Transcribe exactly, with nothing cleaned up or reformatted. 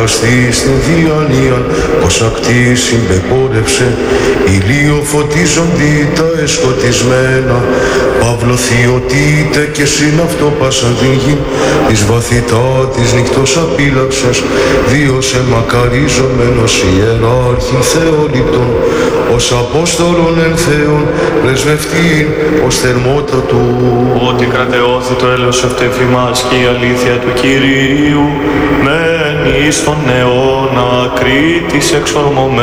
παραστεί στην διάνοια, πως ακτή συμπεπόρευσε, ηλίο φωτίζοντι τα εσκοτισμένα, Παύλο θειοτήτε και συν αυτό πάσαν την γη, της βαθυτά της νυχτός απίλαψας, δίωσε μακαρίζομενος ιεράρχην θεόληπτον, ως Απόστολον εν Θεόν, πρεσβευτήν ως θερμότατο. Ότι κρατεώθη το έλεος ευτεφημάς και η αλήθεια του Κυρίου, μένει στον αιώνα Κρήτης εξορμωμένη.